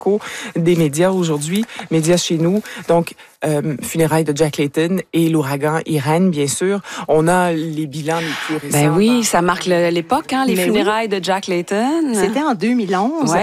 des médias aujourd'hui, médias chez nous. Donc, funérailles de Jack Layton et l'ouragan Irene, bien sûr. On a les bilans les plus récents. Ben oui, ça marque l'époque, hein, les funérailles de Jack Layton. C'était en 2011. Ouais.